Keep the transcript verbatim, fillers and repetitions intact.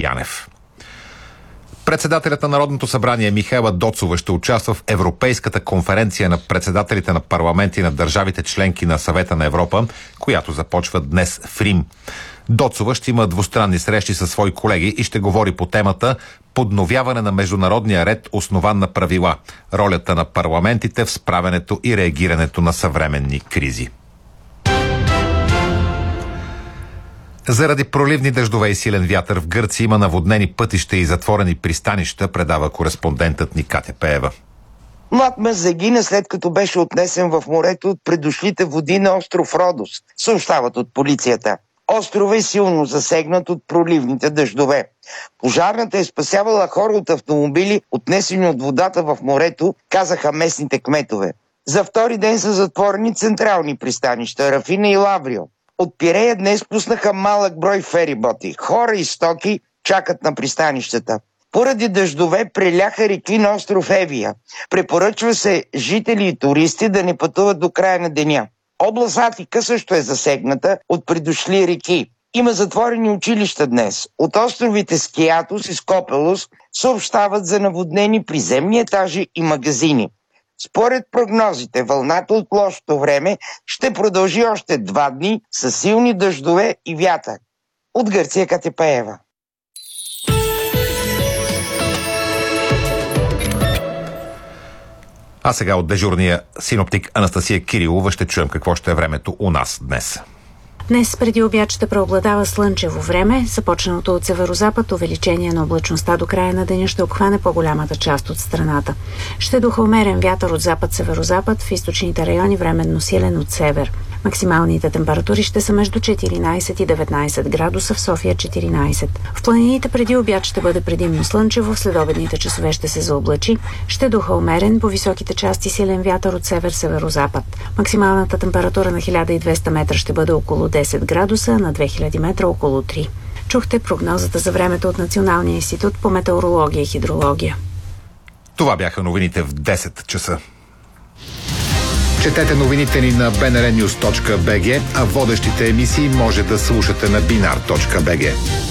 Янев. Председателят на Народното събрание Михаела Доцова ще участва в Европейската конференция на председателите на парламенти на държавите членки на Съвета на Европа, която започва днес в Рим. Доцова ще има двустранни срещи със свои колеги и ще говори по темата подновяване на международния ред, основан на правила, ролята на парламентите в справянето и реагирането на съвременни кризи. Заради проливни дъждове и силен вятър в Гърция има наводнени пътища и затворени пристанища, предава кореспондентът ни Катя Пеева. Млад мъж загина, след като беше отнесен в морето от предошлите води на остров Родос, съобщават от полицията. Островът е силно засегнат от проливните дъждове. Пожарната е спасявала хора от автомобили, отнесени от водата в морето, казаха местните кметове. За втори ден са затворени централни пристанища Рафина и Лаврио. От Пирея днес пуснаха малък брой фериботи. Хора и стоки чакат на пристанищата. Поради дъждове преляха реки на остров Евия. Препоръчва се жители и туристи да не пътуват до края на деня. Област Атика също е засегната от придошли реки. Има затворени училища днес. От островите Скиатос и Скопелос съобщават за наводнени приземни етажи и магазини. Според прогнозите, вълната от лошото време ще продължи още два дни с силни дъждове и вятър. От Гърция, Катя Пеева. А сега от дежурния синоптик Анастасия Кирилова ще чуем какво ще е времето у нас днес. Днес преди обяд ще преобладава слънчево време. Започналото от северозапад увеличение на облачността до края на деня ще обхване по-голямата част от страната. Ще духа умерен вятър от запад-северозапад, в източните райони временно силен от север. Максималните температури ще са между четиринайсет и деветнайсет градуса, в София четиринайсет. В планините преди обяд ще бъде предимно слънчево, в следобедните часове ще се заоблачи. Ще духа умерен, по високите части силен вятър от север-северозапад. Максималната температура на хиляда и двеста метра ще бъде около десет градуса, на две хиляди метра около три. Чухте прогнозата за времето от Националния институт по метеорология и хидрология. Това бяха новините в десет часа. Четете новините ни на би ен ар нюз точка би джи, а водещите емисии може да слушате на бинар точка би джи.